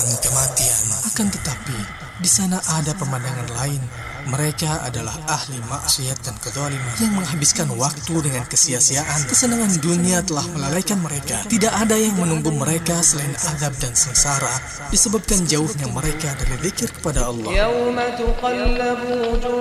kematian. Akan tetapi, di sana ada pemandangan lain. Mereka adalah ahli maksiat dan kezaliman yang menghabiskan waktu dengan kesia-siaan. Kesenangan dunia telah melalaikan mereka. Tidak ada yang menunggu mereka selain azab dan sengsara disebabkan jauhnya mereka dari zikir kepada Allah. Yauma tuqallabu